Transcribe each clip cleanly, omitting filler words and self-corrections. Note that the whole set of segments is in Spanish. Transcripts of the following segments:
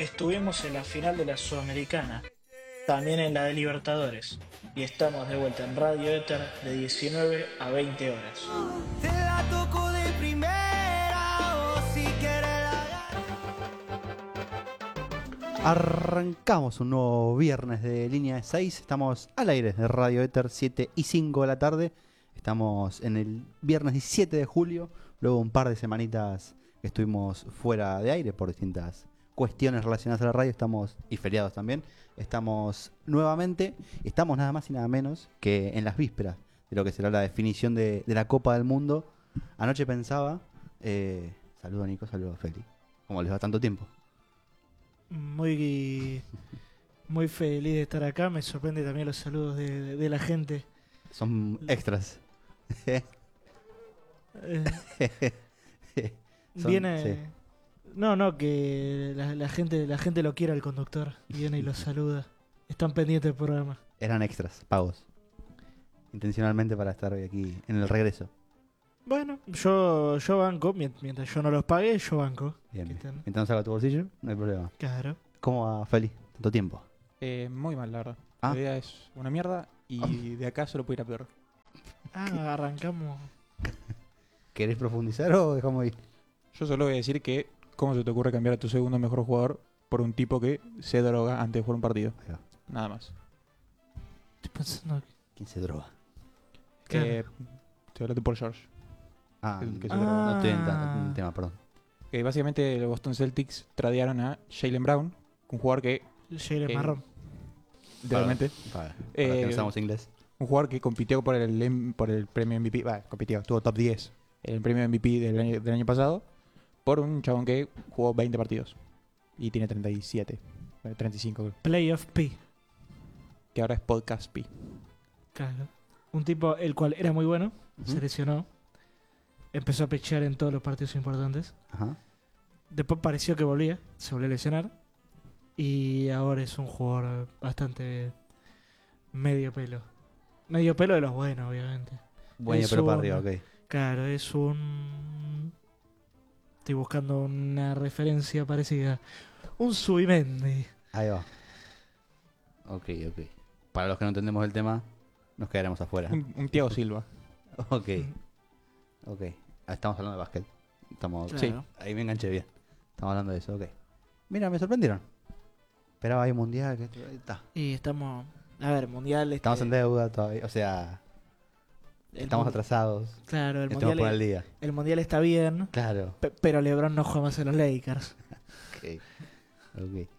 estuvimos en la final de la Sudamericana, también en la de Libertadores, y estamos de vuelta en Radio Éter de 19 a 20 horas. Te la toco de primera o si quieres la... Arrancamos un nuevo viernes de línea 6. Estamos al aire de Radio Éter, 7 y 5 de la tarde. Estamos en el viernes 17 de julio. Luego un par de semanitas que estuvimos fuera de aire por distintas cuestiones relacionadas a la radio. Estamos, y feriados también, estamos nuevamente. Estamos nada más y nada menos que en las vísperas de lo que será la definición de la Copa del Mundo. Anoche pensaba, saludo Nico, saludo Feli. ¿Cómo les va tanto tiempo? Muy feliz de estar acá. Me sorprende también los saludos de la gente. Son extras. Viene... Sí. No, que la gente lo quiere al conductor. Viene y lo saluda. Están pendientes del programa. Eran extras, pagos. Intencionalmente para estar hoy aquí en el regreso. Bueno, yo banco. Mientras yo no los pague, yo banco. Bien. Que estén- Mientras no salga tu bolsillo, no hay problema. Claro. ¿Cómo va, Feli? ¿Tanto tiempo? Muy mal, la verdad. Ah. La vida es una mierda y de acá solo puede ir a peor. Arrancamos. ¿Querés profundizar o dejamos ahí? Yo solo voy a decir que, ¿cómo se te ocurre cambiar a tu segundo mejor jugador por un tipo que se droga antes de jugar un partido? Ahí va. Nada más. Estoy pensando que... ¿Quién se droga? Claro. Estoy hablando por George. Ah, El que se no droga. estoy en tema, perdón. Que básicamente los Boston Celtics tradearon a Jaylen Brown, un jugador que, Jalen Marrón. realmente, Para que no sabemos inglés. un jugador que compitió por el premio MVP, compitió, tuvo top 10 en el premio MVP del año pasado, por un chabón que jugó 20 partidos y tiene 37, 35, Playoff P. que ahora es Podcast P. Claro. Un tipo el cual era muy bueno. Ujú. Se lesionó. Empezó a pechear en todos los partidos importantes. Ajá. Después pareció que volvía. Se volvió a lesionar. Y ahora es un jugador bastante medio pelo. Medio pelo de los buenos, obviamente. Bueno, Es pero para un- arriba, ok. Claro, es un... Estoy buscando una referencia parecida. Un Subimendi. Ahí va. Ok. Para los que no entendemos el tema, nos quedaremos afuera. Un Thiago Silva. Ok. Estamos hablando de básquet. Estamos... Claro. Sí, ahí me enganché bien. Estamos hablando de eso, ok. Mira, me sorprendieron. Esperaba ahí mundial, que esto, ahí está. Y estamos... A ver, mundial... Estamos en deuda todavía, o sea, estamos atrasados. Claro, el Estamos por mundial, el día. el mundial está bien. Claro. Pero LeBron no juega más en los Lakers. Ok.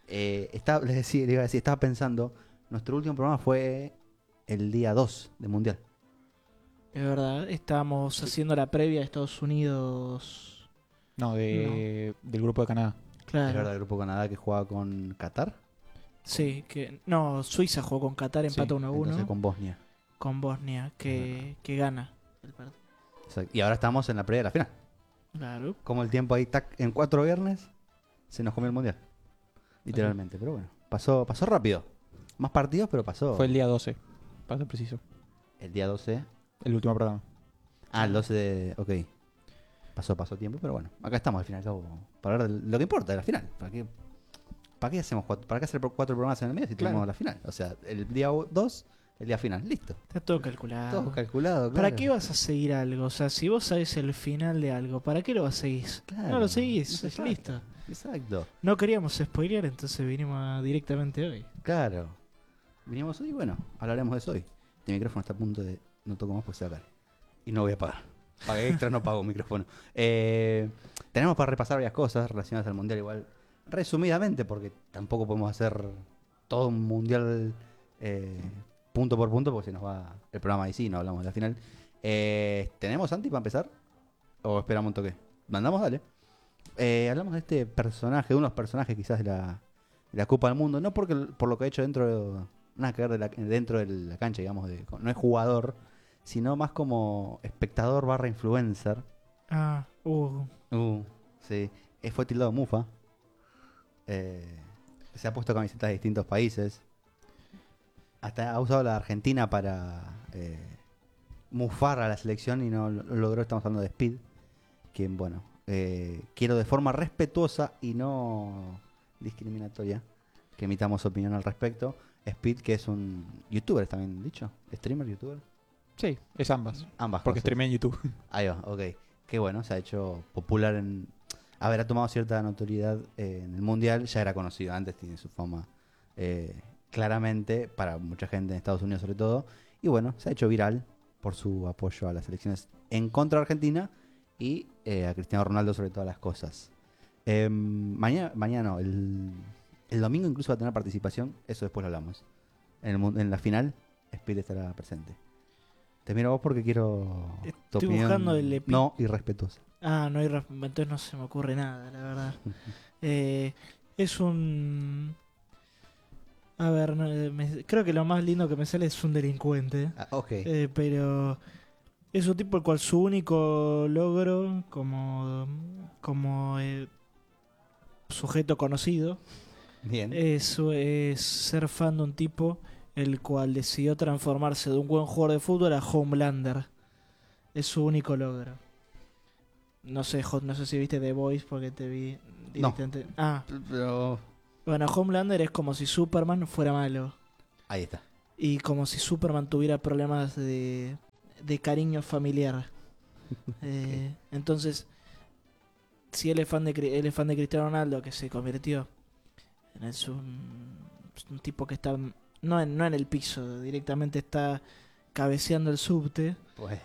Les iba a decir, estaba pensando, nuestro último programa fue el día 2 del mundial. Es verdad, estábamos haciendo la previa de Estados Unidos. No, del grupo de Canadá. Claro. Es verdad, el grupo Canadá que jugaba con Qatar. Sí, que no, Suiza jugó con Qatar, empata Sí, 1-1 Entonces con Bosnia. con Bosnia, que gana el partido. Exacto. Y ahora estamos en la previa de la final. Claro. Como el tiempo ahí, tac, en 4 viernes, se nos comió el mundial. Literalmente, pero bueno, pasó rápido. Más partidos, pero pasó. Fue el día 12, para ser preciso. El día 12. El último programa. Ah, el 12 de... Ok. Pasó tiempo, pero bueno. Acá estamos al final, para hablar de lo que importa, de la final. ¿Para qué hacemos para qué hacer 4 programas en el medio si Claro. tenemos la final? O sea, el día 2, el día final. Listo. Está todo calculado. Todo calculado, claro. ¿Para qué vas a seguir algo? O sea, si vos sabés el final de algo, ¿para qué lo vas a seguir? Claro. No lo seguís, No se es trata. listo. Exacto. No queríamos spoilear, entonces vinimos directamente hoy. Claro. Vinimos hoy y bueno, hablaremos de eso hoy. Mi micrófono está a punto de... No toco más porque se va a caer. Y no voy a pagar. Pagué extra, no pago micrófono. Tenemos para repasar varias cosas relacionadas al mundial igual. Resumidamente, porque tampoco podemos hacer todo un mundial punto por punto, porque se nos va el programa ahí sí, no hablamos de la final. ¿Tenemos, Santi, para empezar? ¿O esperamos un toque? ¿Mandamos? Dale. Hablamos de este personaje, de unos personajes quizás de la Copa del Mundo. No porque por lo que ha hecho nada que ver dentro de la cancha, digamos. No es jugador, sino más como espectador / influencer. Ah, Sí. Fue tildado mufa. Se ha puesto camisetas de distintos países. Hasta ha usado la Argentina para mufar a la selección y no lo logró. Estamos hablando de Speed. Quien, bueno, quiero de forma respetuosa y no discriminatoria, que emitamos opinión al respecto. Speed, que es un youtuber, ¿está bien dicho? ¿Streamer, youtuber? Sí, es ambas. Ambas Porque cosas. streamé en YouTube. Ahí va, ok. Qué bueno, se ha hecho popular en... A ver, ha tomado cierta notoriedad en el mundial, ya era conocido antes, tiene su fama claramente para mucha gente en Estados Unidos sobre todo. Y bueno, se ha hecho viral por su apoyo a las elecciones en contra de Argentina y a Cristiano Ronaldo sobre todas las cosas. Mañana no, el domingo incluso va a tener participación, eso después lo hablamos. En la final, Speed estará presente. Te miro a vos porque quiero tu Estoy opinión buscando el epi- no irrespetuosa. Ah, no hay entonces no se me ocurre nada, la verdad. Es un... A ver, creo que lo más lindo que me sale es un delincuente. Ah, ok. Pero es un tipo el cual su único logro como sujeto conocido Bien. es ser fan de un tipo el cual decidió transformarse de un buen jugador de fútbol a Homelander. Es su único logro. No sé, no sé si viste The Voice porque te vi No. directamente. Ah, Pero bueno, Homelander es como si Superman fuera malo. ahí está. Y como si Superman tuviera problemas de cariño familiar. Entonces, si él es fan él es fan de Cristiano Ronaldo, que se convirtió en un tipo que está no en el piso, directamente está cabeceando el subte. Bueno.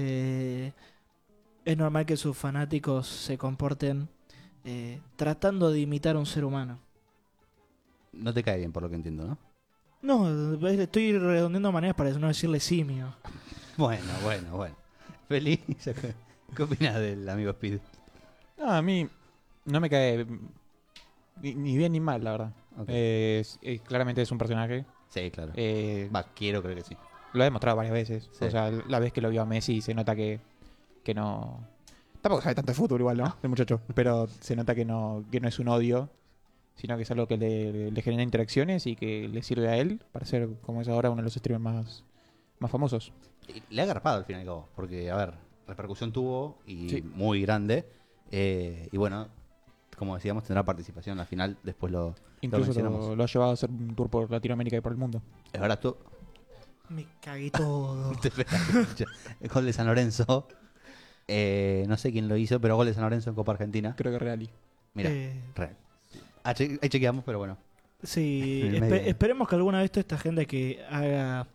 Es normal que sus fanáticos se comporten tratando de imitar a un ser humano. No te cae bien por lo que entiendo, ¿no? No, estoy redondeando maneras para no decirle simio. Bueno. Feliz. ¿Qué opinas del amigo Speed? No, a mí no me cae ni bien ni mal, la verdad. Ok. Claramente es un personaje. Sí, claro. Eh, Quiero creer que sí. Lo ha demostrado varias veces. Sí. O sea, la vez que lo vio a Messi se nota que no... Tampoco sabe tanto de fútbol igual, ¿no? El muchacho. Pero se nota que no es un odio, sino que es algo que le genera interacciones y que le sirve a él para ser, como es ahora, uno de los streamers más famosos. Le ha agarpado al final y al cabo, porque, a ver, repercusión tuvo y Sí. muy grande. Y bueno, como decíamos, tendrá participación en la final. Después lo Incluso mencionamos. lo ha llevado a hacer un tour por Latinoamérica y por el mundo. Es verdad, tú. Me cagué todo. El gol de San Lorenzo. No sé quién lo hizo, pero gol de San Lorenzo en Copa Argentina. Creo que Reali. Mira, Eh, real. Ahí chequeamos, pero bueno. Sí, En el medio. esperemos que alguna vez toda esta gente que haga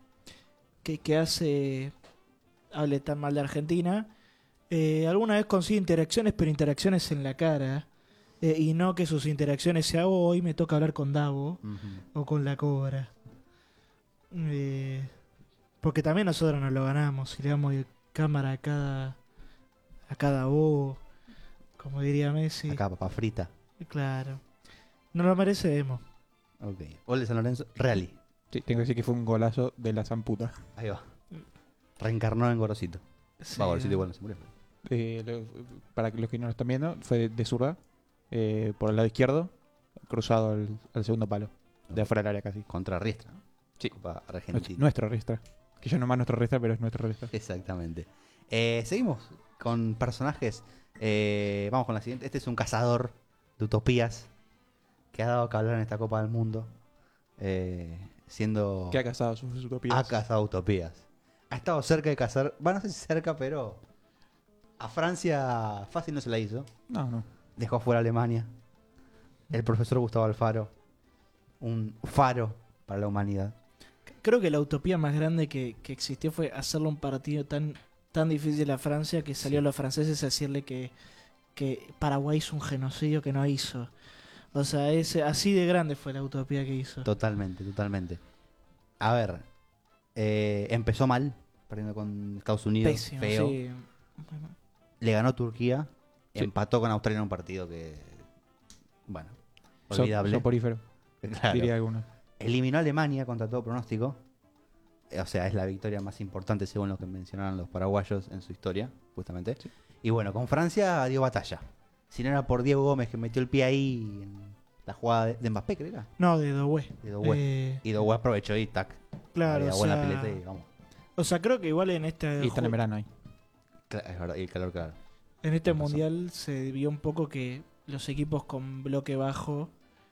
hable tan mal de Argentina alguna vez consiga interacciones, pero interacciones en la cara, y no que sus interacciones sea hoy me toca hablar con Davo o con la Cobra, porque también nosotros nos lo ganamos y le damos cámara a cada bobo, como diría Messi. Acá, papá frita. Claro, no lo merecemos. Ok. Gol de San Lorenzo. Reali. Sí, tengo que decir que fue un golazo de la zamputa. Ahí va. Reencarnó en Gorosito. Sí. Va, Gorosito igual no se murió. Para los que no lo están viendo, fue de zurda, por el lado izquierdo, cruzado al segundo palo, de afuera del área casi. Contra Riestra. ¿no? Sí. Copa Argentina. Nuestro Ristra. Que ya no más nuestro Ristra, pero es nuestro Ristra. Exactamente. Seguimos con personajes. Vamos con la siguiente. Este es un cazador de utopías que ha dado que hablar en esta Copa del Mundo. Siendo... Que ha casado sus utopías. Ha cazado utopías. Ha estado cerca de cazar... Bueno, no sé si cerca, pero... A Francia fácil no se la hizo. No. Dejó afuera a Alemania. El profesor Gustavo Alfaro. Un faro para la humanidad. Creo que la utopía más grande que existió fue hacerle un partido tan difícil a Francia que salió a los franceses a decirle que Paraguay hizo un genocidio que no hizo. O sea, así de grande fue la utopía que hizo. Totalmente. A ver. Empezó mal. Perdiendo con Estados Unidos. Pésimo, feo. sí. Le ganó Turquía. Sí. Empató con Australia en un partido que... Bueno. Olvidable. Soporífero, Claro. diría alguno. Eliminó a Alemania contra todo pronóstico. O sea, es la victoria más importante según lo que mencionaron los paraguayos en su historia, justamente. Sí. Y bueno, con Francia dio batalla. Si no era por Diego Gómez que metió el pie ahí en la jugada de Mbappé, creo que era. No, de Doué. De Doué. Y Doué aprovechó y tac. Claro, Había o buena sea, pileta y vamos. o sea, creo que igual en Y están en verano ahí. Es verdad, y el calor, claro. este Tienes razón. mundial se vio un poco que los equipos con bloque bajo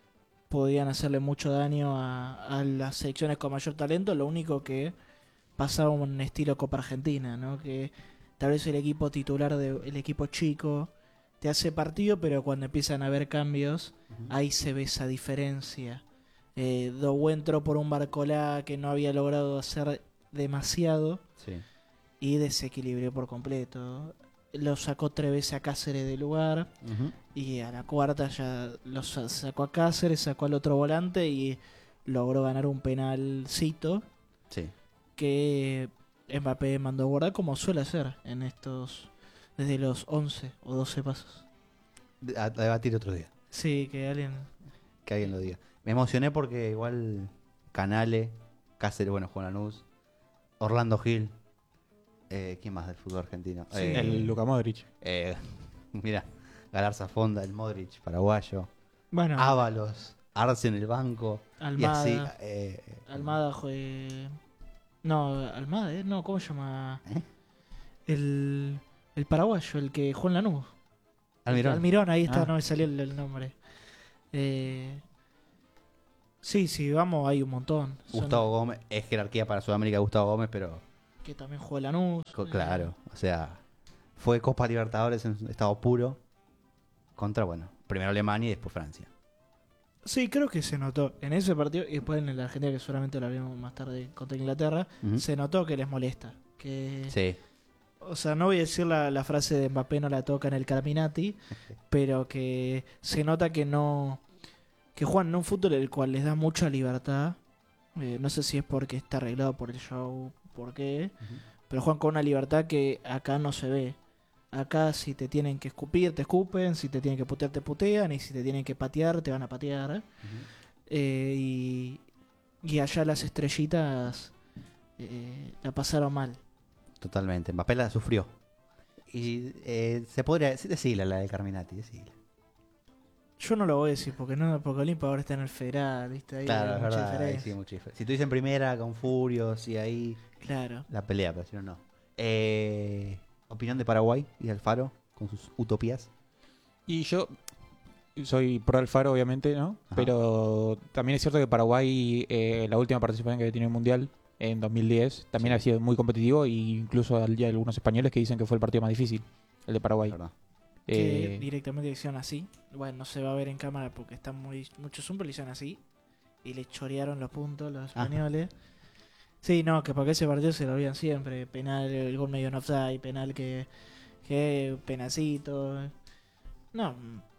podían hacerle mucho daño a las selecciones con mayor talento. Lo único que pasaba un estilo Copa Argentina, ¿no? Que tal vez el equipo titular del equipo chico te hace partido, pero cuando empiezan a haber cambios, ahí se ve esa diferencia. Doué entró por un Barcolá que no había logrado hacer demasiado Sí. y desequilibró por completo. Lo sacó 3 veces a Cáceres del lugar y a la cuarta ya sacó a Cáceres, sacó al otro volante y logró ganar un penalcito Sí. que Mbappé mandó a guardar como suele hacer en estos desde los 11 o 12 pasos. A debatir otro día. Sí, que alguien... Que alguien lo diga. Me emocioné porque igual Canale, Cáceres, bueno, Juan Lanús, Orlando Gil. ¿Quién más del fútbol argentino? Sí. El Luka Modric. Mira, Galarza Fonda, el Modric, paraguayo. Bueno, Ábalos, Arce en el banco. Almada. Y así. Almada no, Almada, no, ¿cómo se llama? El paraguayo, el que jugó en Lanús. Almirón. Ahí está, Ah. no me salió el nombre. Sí, vamos, hay un montón. Son- Gustavo Gómez, es jerarquía para Sudamérica Gustavo Gómez, pero Que también jugó en Lanús. claro, o sea, fue Copa Libertadores en estado puro contra, bueno, primero Alemania y después Francia. Sí, creo que se notó en ese partido y después en la Argentina, que seguramente lo haremos más tarde contra Inglaterra, Ujú. se notó que les molesta. Que, Sí, o sea, no voy a decir la frase de Mbappé no la toca en el Carminati, pero que se nota que no... que juegan en un fútbol el cual les da mucha libertad. No sé si es porque está arreglado por el show, por qué, pero juegan con una libertad que acá no se ve. Acá si te tienen que escupir, te escupen, si te tienen que putear, te putean, y si te tienen que patear, te van a patear. Y allá las estrellitas la pasaron mal. totalmente. Mbappé la sufrió. Y se podría decirle la de Carminati, decirle. Yo no lo voy a decir porque Olimpo ahora está en el Federal, ¿viste? Ahí Claro, hay es mucha verdad, ahí diferencia. sí, mucha diferencia. Si tú dices en primera con Furios y ahí Claro. la pelea, pero si no, no. Opinión de Paraguay y Alfaro con sus utopías. Y yo soy pro Alfaro, obviamente, ¿no? Ajá. Pero también es cierto que Paraguay, la última participación que tiene en el Mundial, en 2010, también ha sido muy competitivo e incluso hay algunos españoles que dicen que fue el partido más difícil, el de Paraguay. ¿Verdad? Que Eh, directamente le hicieron así. Bueno, no se va a ver en cámara porque está mucho zoom, pero le hicieron así. Y le chorearon los puntos los Ah. españoles. Sí, no, que porque ese partido se lo olvidan siempre. Penal, el gol medio en offside, penal que penacito. No,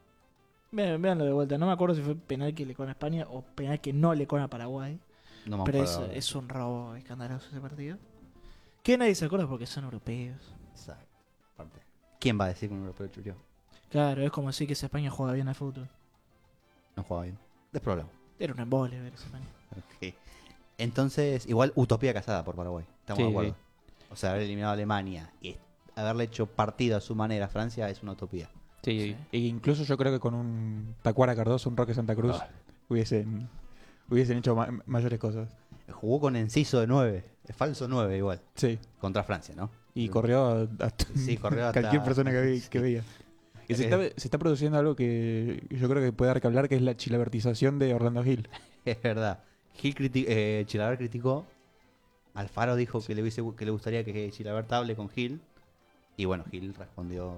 véanlo de vuelta. No me acuerdo si fue penal que le con a España o penal que no le con a Paraguay. No me Pero acuerdo. es un robo escandaloso ese partido. Que nadie se acuerda porque son europeos. Exacto. Aparte, ¿quién va a decir que un europeo churió? Claro, es como decir que esa España juega bien al fútbol. No juega bien. Desprobable. Era un embole ver esa España. Ok. Entonces, igual utopía casada por Paraguay. Estamos Sí, de acuerdo. sí. O sea, haber eliminado a Alemania y haberle hecho partido a su manera a Francia es una utopía. sí, e incluso yo creo que con un Tacuara Cardoso, un Roque Santa Cruz, hubiesen hecho mayores cosas. Jugó con Enciso de 9. Es falso 9 igual. Sí. Contra Francia, ¿no? Y corrió Sí, corrió hasta... cualquier persona que veía. Y se está produciendo algo que yo creo que puede dar que hablar, que es la chilabertización de Orlando Gil. Es verdad. Chilaver criticó. Alfaro dijo que le gustaría que Chilavert hable con Gil. Y bueno, Gil respondió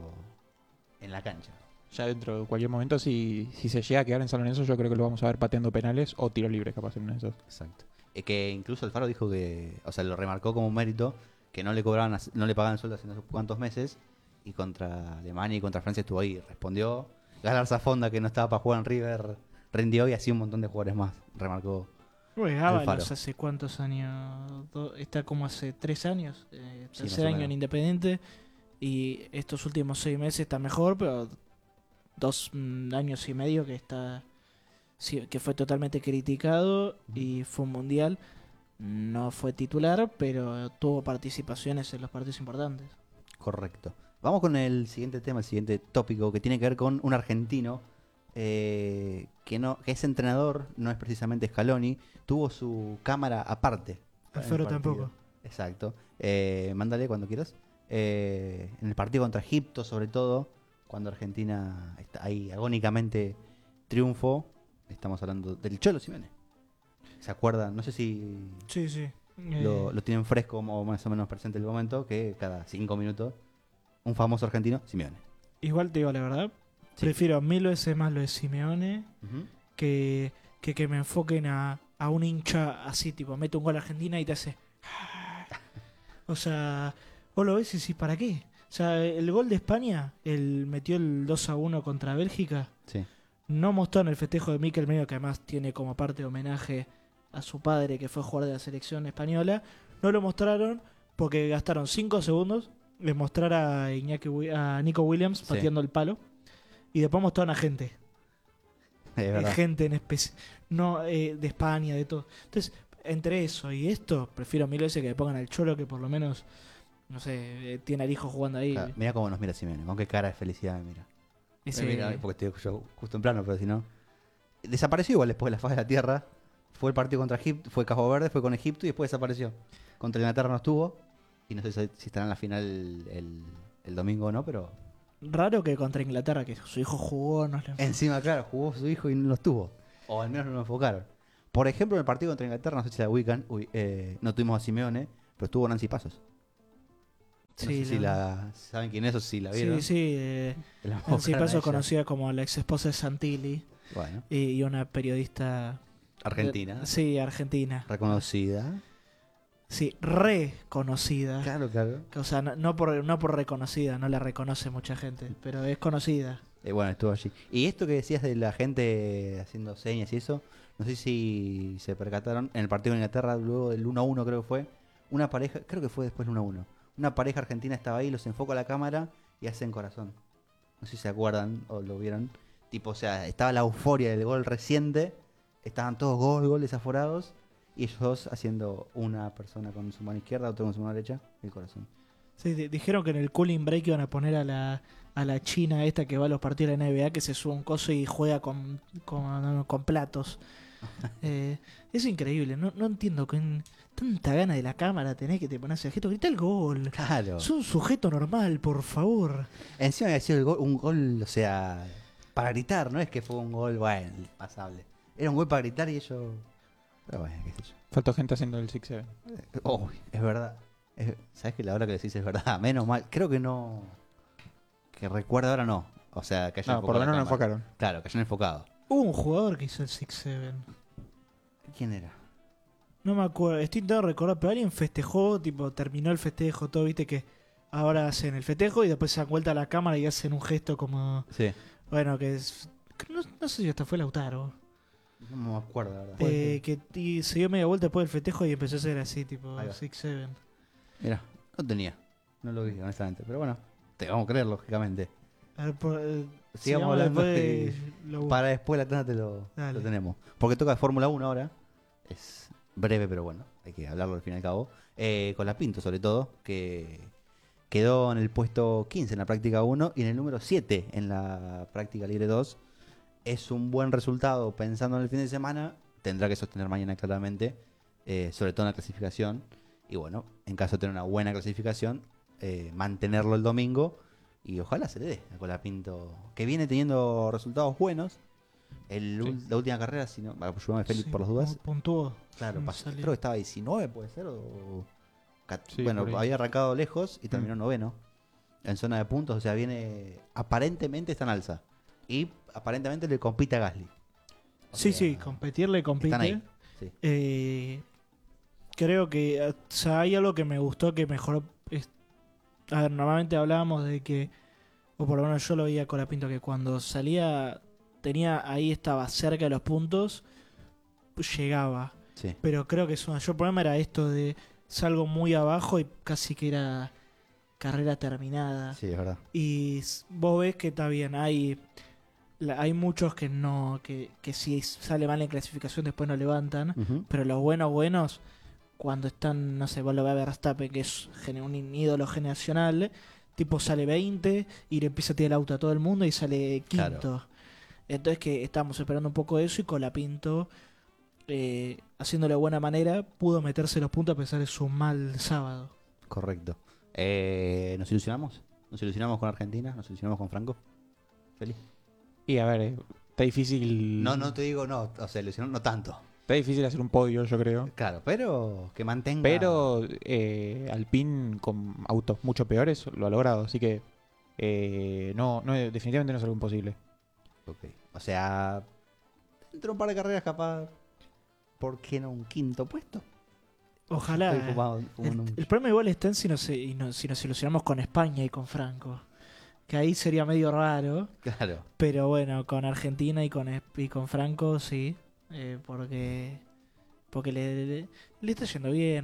en la cancha. Ya dentro de cualquier momento, si se llega a quedar en San Lorenzo, yo creo que lo vamos a ver pateando penales o tiro libre, capaz en uno de esos. Exacto. Que incluso Alfaro dijo que, o sea, lo remarcó como un mérito, que no le pagaban sueldo hace no sé cuántos meses, y contra Alemania y contra Francia estuvo ahí, respondió. Galarza Fonda, que no estaba para jugar en River, rindió, y así un montón de jugadores más, remarcó. Ábalos Alfaro. hace cuántos años, está como hace 3 años, Sí, tercer más o año menos. en Independiente, y estos últimos 6 meses está mejor, pero 2 años y medio que está que fue totalmente criticado y fue un mundial, no fue titular, pero tuvo participaciones en los partidos importantes. Correcto. Vamos con el siguiente tema, el siguiente tópico, que tiene que ver con un argentino que es entrenador, no es precisamente Scaloni, tuvo su cámara aparte. para el Alfaro partido. tampoco. Exacto. Mándale cuando quieras. En el partido contra Egipto, sobre todo, cuando Argentina está ahí agónicamente triunfó, Estamos hablando del Cholo Simeone. ¿Se acuerdan? No sé si Sí, sí. lo tienen fresco o más o menos presente el momento, que cada 5 minutos un famoso argentino, Simeone. Igual te digo la verdad, Sí. prefiero 1000 veces más lo de Simeone Ujú. que me enfoquen a un hincha así, tipo, mete un gol a Argentina y te hace... O sea, vos lo ves y decís, ¿para qué? O sea, el gol de España, metió el 2-1 contra Bélgica, Sí. no mostraron el festejo de Mikel Merino, que además tiene como parte de homenaje a su padre, que fue jugador de la selección española. No lo mostraron porque gastaron 5 segundos en mostrar a a Nico Williams Sí. pateando el palo. Y después mostraron a gente. Es verdad. Gente en especie. No, de España, de todo. Entonces, entre eso y esto, prefiero 1000 veces que le pongan al Cholo, que por lo menos, no sé, tiene al hijo jugando ahí. Claro, mira cómo nos mira Simeone, con qué cara de felicidad me mira. Ese- Me mira, porque estoy yo justo en plano, pero si no. Desapareció igual después de la faz de la tierra. Fue el partido contra Egipto, fue Cabo Verde, fue con Egipto y después desapareció. Contra Inglaterra no estuvo. Y no sé si estará en la final el domingo o no, pero. Raro que contra Inglaterra, que su hijo jugó, no le... Encima, claro, jugó su hijo y no lo estuvo. O al menos no lo enfocaron. Por ejemplo, en el partido contra Inglaterra, no sé si la ubican, no tuvimos a Simeone, pero estuvo Nancy Pasos. No sé si saben quién es o si la vieron. Sí, sí. La Nancy invocaron a Paso ella. conocida como la ex esposa de Santilli Bueno, y una periodista... Argentina. Sí, argentina. Reconocida. Sí, reconocida. Claro, claro. O sea, no por reconocida, no la reconoce mucha gente, pero es conocida. Bueno, estuvo allí. Y esto que decías de la gente haciendo señas y eso, no sé si se percataron, en el partido de Inglaterra, luego del 1-1 creo que fue, una pareja, creo que fue después del 1-1, una pareja argentina estaba ahí, los enfoca a la cámara y hacen corazón. No sé si se acuerdan o lo vieron. Tipo, o sea, estaba la euforia del gol reciente, estaban todos gol desaforados, y ellos dos haciendo una persona con su mano izquierda, otra con su mano derecha, el corazón. Sí, dijeron que en el cooling break iban a poner a la china esta que va a los partidos de la NBA, que se sube un coso y juega con platos. Es increíble, no entiendo que tanta gana de la cámara tenés que te pones el gesto. Grita el gol. Claro. Es un sujeto normal, por favor. Encima había sido un gol, o sea, para gritar, no es que fue un gol, bueno, pasable. Era un gol para gritar y ellos... Pero bueno, qué sé yo. Faltó gente haciendo el 6-7. Oh, es verdad. ¿Sabes que la hora que decís es verdad? Menos mal. Creo que no... Que recuerdo ahora no. O sea, que hayan No, por lo enfocado menos no la cámara. enfocaron. Claro, que hayan enfocado. Hubo un jugador que hizo el 6-7. ¿Quién era? No me acuerdo, estoy intentando recordar, pero alguien festejó, tipo, terminó el festejo, todo, viste que ahora hacen el festejo y después se dan vuelta a la cámara y hacen un gesto como, Sí. bueno, que es... No sé si hasta fue Lautaro. No me acuerdo, la verdad. Que se dio media vuelta después del festejo y empezó a ser así, tipo Ahí va. 6-7. Mira, no tenía. No lo vi, honestamente. Pero bueno, te vamos a creer, lógicamente. A ver, Sigamos hablando después Para después la tanda lo Dale. tenemos. Porque toca Fórmula 1 ahora. Es breve, pero bueno, hay que hablarlo al fin y al cabo. Con la Pinto, sobre todo, que quedó en el puesto 15 en la práctica 1 y en el número 7 en la práctica libre 2. Es un buen resultado pensando en el fin de semana. Tendrá que sostener mañana claramente, sobre todo en la clasificación. Y bueno, en caso de tener una buena clasificación, mantenerlo el domingo. Y ojalá se le dé a Colapinto, que viene teniendo resultados buenos. La última carrera, si no, ayúdame Félix por las dudas. Puntuó. Claro, pasó, Salió. creo que estaba 19, puede ser. Sí, Bueno, por ahí. había arrancado lejos y terminó noveno. En zona de puntos, o sea, viene. Aparentemente está en alza. Y aparentemente le compite a Gasly. O Sí, sea, sí, competirle compite. Están ahí. Sí. Creo que o sea, hay algo que me gustó que mejoró. A ver, normalmente hablábamos de que, o por lo menos yo lo veía con la Pinto, que cuando salía, estaba cerca de los puntos, llegaba. Sí. Pero creo que su mayor problema era esto de salgo muy abajo y casi que era carrera terminada. Sí, es verdad. Y vos ves que está bien, hay muchos que no, que si sale mal en clasificación después no levantan, Ujú. pero los buenos, cuando están, no sé, vos lo ves a Verstappen, que es un ídolo generacional, tipo sale 20 y le empieza a tirar el auto a todo el mundo y sale quinto. Claro. Entonces que estamos esperando un poco de eso y Colapinto, haciéndolo de buena manera, pudo meterse los puntos a pesar de su mal sábado. Correcto. ¿Nos ilusionamos? ¿Nos ilusionamos con Argentina? ¿Nos ilusionamos con Franco? Feliz. Y a ver, Está difícil. No te digo no, o sea, ilusionó no tanto. Está difícil hacer un podio, yo creo. Claro, pero que mantenga. Pero Alpine con autos mucho peores lo ha logrado. Así que definitivamente no es algo imposible. Ok. O sea, dentro de un par de carreras capaz, ¿por qué no un quinto puesto? Ojalá. Estoy fumando un- El problema igual está en si nos ilusionamos con España y con Franco. Que ahí sería medio raro. Claro. Pero bueno, con Argentina y con Franco sí. Porque le está yendo bien.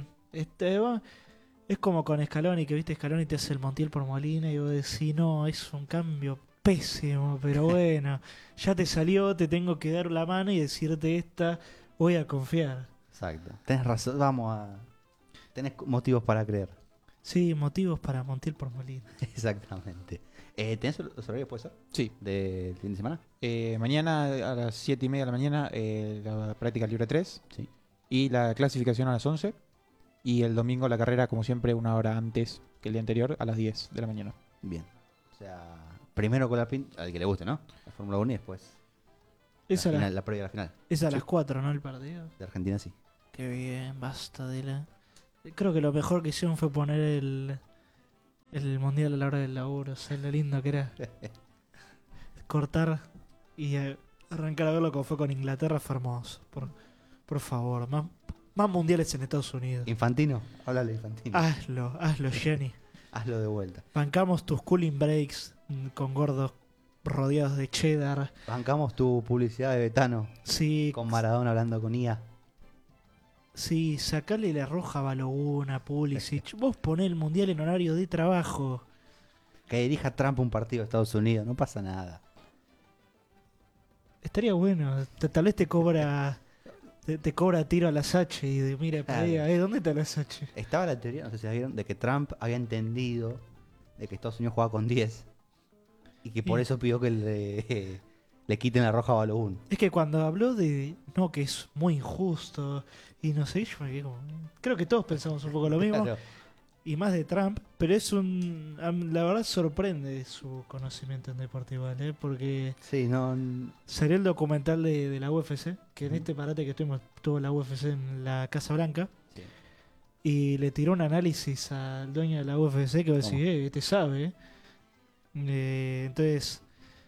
Es como con Scaloni, que viste Scaloni te hace el Montiel por Molina y vos decís, no, es un cambio pésimo, pero bueno, ya te salió, te tengo que dar la mano y decirte esta, voy a confiar. Exacto. Tenés razón, tenés motivos para creer. Sí, motivos para Montiel por Molina. Exactamente. ¿Tenés los horarios, puede ser? Sí. ¿Del fin de semana? Mañana a las 7:30 de la mañana la práctica libre 3 Sí. y la clasificación a las 11. Y el domingo la carrera, como siempre, una hora antes que el día anterior, a las 10 de la mañana. Bien. O sea, primero con la al que le guste, ¿no? La Fórmula 1 y después Es la, a, final, la previa a la final. es a las 4, ¿no? El partido. De Argentina sí. Qué bien, basta de la... Creo que lo mejor que hicieron fue poner el mundial a la hora del laburo. O sea, lo lindo que era. Cortar y arrancar a verlo como fue con Inglaterra fue hermoso. Por favor, más mundiales en Estados Unidos. Infantino, háblale Infantino. Hazlo, Jenny. Hazlo de vuelta. Bancamos tus cooling breaks con gordos rodeados de cheddar. Bancamos tu publicidad de Betano Sí, con Maradona hablando con IA. sí, sacale la roja a Baloguna, Pulisic. Vos ponés el mundial en horario de trabajo. Que dirija Trump un partido de Estados Unidos, no pasa nada. Estaría bueno. Tal vez te cobra tiro a las H y mira, Claro. ¿dónde está las H? Estaba la teoría, no sé si la vieron, de que Trump había entendido de que Estados Unidos jugaba con 10 y que por Sí. eso pidió que le quiten la roja a Balogun. Es que cuando habló de no, que es muy injusto y no sé, yo me quedé como. Creo que todos pensamos un poco lo mismo. Claro. Y más de Trump, pero la verdad sorprende su conocimiento en deporte igual, porque Sí, no. salió el documental de la UFC, que en Ujú. este parate que estuvo la UFC en la Casa Blanca, Sí. y le tiró un análisis al dueño de la UFC que va a ¿Cómo? decir, este sabe. Entonces,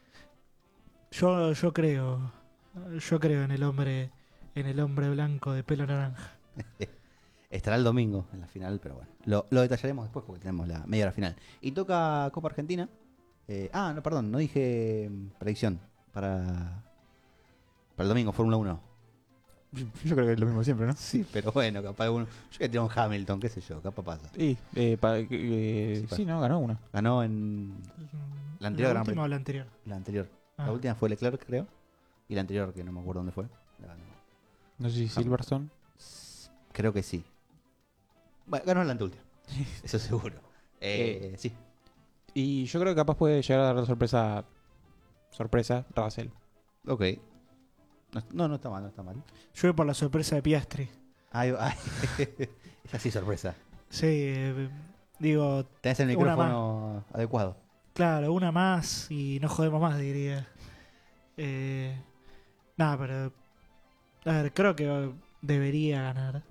yo creo en el hombre blanco de pelo naranja. Estará el domingo en la final, pero bueno. Lo detallaremos después porque tenemos la media hora final. Y toca Copa Argentina. No, perdón, no dije predicción para el domingo, Fórmula 1. Yo creo que es lo mismo siempre, ¿no? Sí, pero bueno, capaz uno. Yo voy a tirar un Hamilton, qué sé yo, capaz pasa. Sí, Sí, no, ganó una. Ganó en La anterior Gran última Prix. o la anterior? la anterior. Ah. La última fue Leclerc, creo. Y la anterior, que no me acuerdo dónde fue. la ganó. No sé si Silverstone. Creo que sí. Bueno, ganó la anteúltima. Eso seguro. Sí. Y yo creo que capaz puede llegar a dar la sorpresa Russell. Ok. No está mal, no está mal. Yo voy por la sorpresa de Piastri. Ay. Es así sorpresa. Sí, digo, Tenés el Una micrófono adecuado. claro, una más y no jodemos más, diría. Nada, pero... A ver, creo que debería ganar.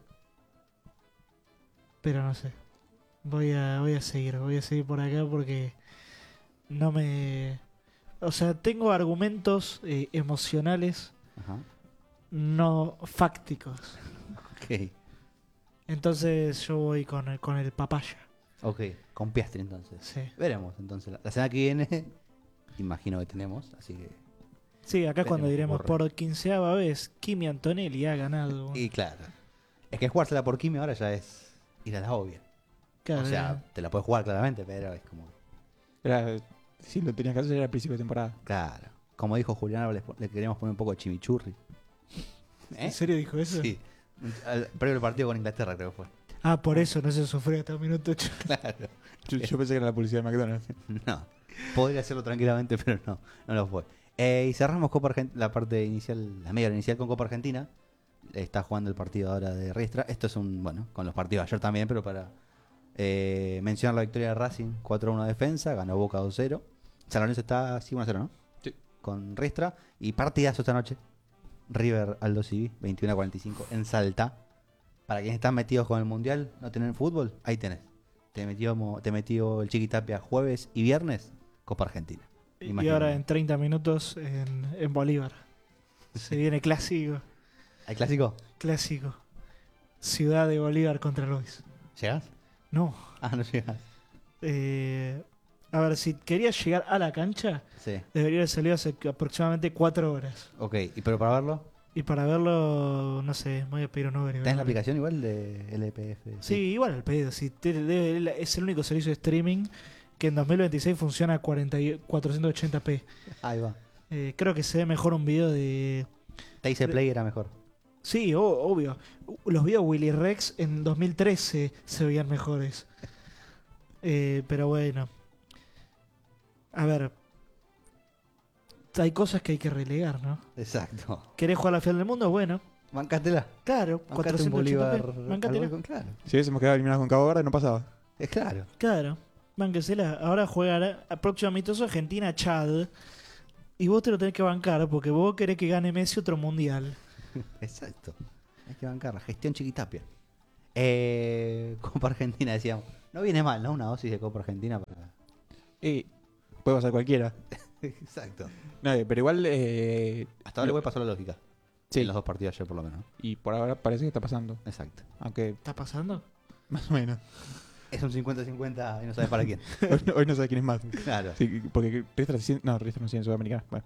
Pero no sé. Voy a seguir por acá porque no me... O sea, tengo argumentos emocionales, Ajá. no fácticos. Ok. Entonces yo voy con el papaya. Ok. Con Piastri entonces. Sí. Veremos entonces. La semana que viene, imagino que tenemos. Así que. Sí, acá es cuando Veremos diremos qué ocurre. por 15ª vez, Kimi Antonelli ha ganado. Y claro. Es que jugársela por Kimi ahora ya es ir a la obvia. Claro, O sea, te la puedes jugar claramente, pero es como. Si lo tenías que hacer era al principio de temporada. Claro. Como dijo Julián, ahora le queremos poner un poco de chimichurri. ¿En serio dijo eso? Sí. Previo al partido con Inglaterra, creo que fue. Ah, por eso no se sufrió hasta el minuto 8. Claro. Yo pensé que era la publicidad de McDonald's. No. Podría hacerlo tranquilamente, pero no lo fue. Y cerramos Copa Argentina, la parte inicial, la media hora inicial con Copa Argentina. Está jugando el partido ahora de Riestra. Esto es con los partidos de ayer también, pero para mencionar la victoria de Racing, 4-1 defensa, ganó Boca 2-0. San Lorenzo está así 1-0, ¿no? Sí. con Riestra. Y partidazo esta noche. River Aldo Civi, 21:45 en Salta. Para quienes están metidos con el Mundial, no tienen fútbol, ahí tenés. Te metió el Chiqui Tapia jueves y viernes, Copa Argentina. Y Imagínate. ahora en 30 minutos en Bolívar. Se viene clásico. ¿Hay clásico? Clásico. Ciudad de Bolívar contra Luis. ¿Llegás? No. Ah, no llegás. A ver, si querías llegar a la cancha, Sí. debería haber salido hace aproximadamente 4 horas. Ok, ¿y pero para verlo? Y para verlo, no sé, me voy a pedir un Uber. y ¿Tenés verlo. la aplicación igual de LPF? Sí, igual al pedo. Si es el único servicio de streaming que en 2026 funciona a 480p. Ahí va. Creo que se ve mejor un video de... Taser Play era mejor. Sí, obvio. Los videos Willy Rex en 2013 se veían mejores. Pero bueno. A ver. Hay cosas que hay que relegar, ¿no? Exacto. ¿Querés jugar a la final del mundo? Bueno, Bancátela. claro. Bancate un Bolívar. 480p. Bancátela. Claro. Si hubiésemos quedado eliminados con Cabo Verde, no pasaba. Es claro. Claro. Bánquesela. Ahora juega próximo amistoso Argentina-Chad. Y vos te lo tenés que bancar porque vos querés que gane Messi otro mundial. Exacto. Hay que bancar. Gestión Chiquitapia. Copa Argentina, decíamos. No viene mal, ¿no? Una dosis de Copa Argentina para... Y puede pasar cualquiera. Exacto. No, pero igual. Hasta ahora le voy a pasar la lógica. Sí. En los 2 partidos ayer, por lo menos. Y por ahora parece que está pasando. Exacto. Aunque ¿Está pasando? más o menos. Es un 50-50 y no sabes para quién. Hoy no sé quién es más. Claro. Sí, porque Riestra no sigue en Sudamericana. Bueno.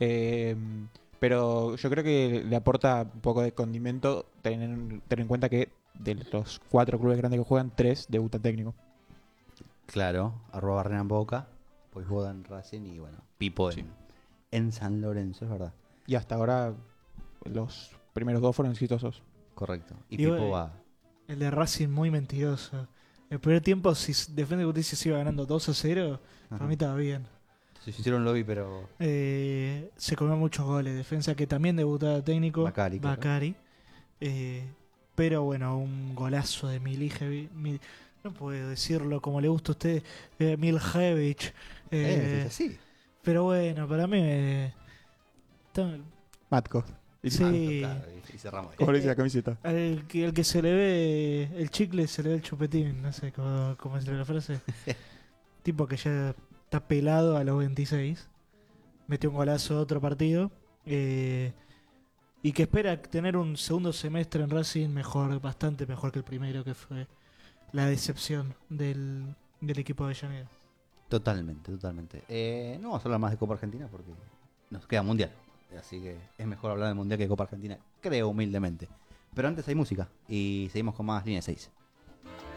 Pero yo creo que le aporta un poco de condimento tener en cuenta que de los 4 clubes grandes que juegan, 3 debutan técnico. Claro. @ Renan Boca. Pues Boda en Racing y bueno. Pipo Sí. en San Lorenzo, es verdad. Y hasta ahora los primeros 2 fueron exitosos. Correcto. Y Y Pipo bueno, va... El de Racing muy mentiroso. El primer tiempo, si Defensa y Justicia se iba ganando 2-0, para Ajá. mí estaba bien. Se hicieron lobby, pero... Se comió muchos goles. Defensa que también debutaba técnico. Bacari, claro. Bacari. Pero bueno, un golazo de no puedo decirlo como le gusta a usted, Miljevic. es así. Pero bueno, para mí... Matko. Y Sí. Claro, y cerramos ahí. como le dice la camiseta. Al que se le ve el chicle, se le ve el chupetín. No sé cómo es la frase. Tipo que ya está pelado a los 26. Metió un golazo otro partido. Y que espera tener un segundo semestre en Racing mejor, bastante mejor que el primero, que fue la decepción del equipo de Llanero. Totalmente. No vamos a hablar más de Copa Argentina porque nos queda Mundial. Así que es mejor hablar de Mundial que de Copa Argentina, creo humildemente. Pero antes hay música y seguimos con más Línea 6.